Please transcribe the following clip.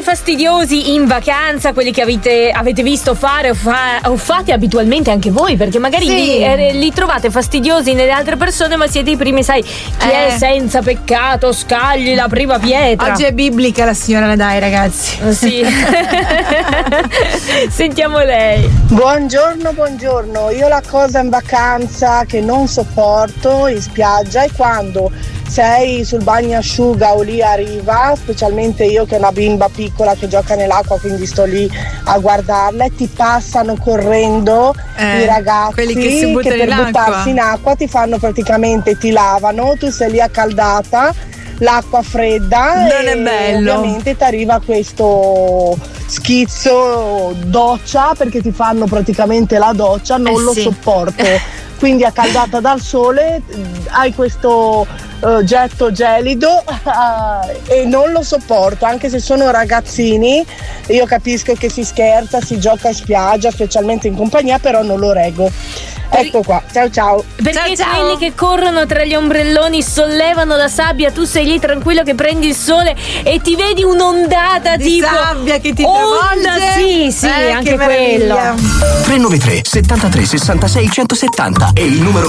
fastidiosi in vacanza, quelli che avete visto fare o fate abitualmente anche voi, perché magari li trovate fastidiosi nelle altre persone, ma siete i primi, sai, chi è senza peccato scagli la prima pietra. Oggi è biblica la signora Nadai, ragazzi. Sì. Sentiamo lei. Buongiorno. Io la cosa in vacanza che non sopporto in spiaggia è quando sei sul bagnasciuga o lì a riva, specialmente io che ho una bimba piccola che gioca nell'acqua, quindi sto lì a guardarla e ti passano correndo i ragazzi quelli che per buttarsi in acqua ti fanno praticamente, ti lavano, tu sei lì accaldata, l'acqua fredda, non è bello. Ovviamente ti arriva questo schizzo doccia, perché ti fanno praticamente la doccia, non lo sopporto. Quindi accaldata dal sole hai questo getto gelido e non lo sopporto, anche se sono ragazzini. Io capisco che si scherza, si gioca in spiaggia, specialmente in compagnia, però non lo reggo. Ecco qua, ciao. Perché quelli che corrono tra gli ombrelloni sollevano la sabbia, tu sei lì tranquillo che prendi il sole e ti vedi un'ondata di tipo sabbia che ti travolge. Sì, anche quello. 393 73 66 170 è il numero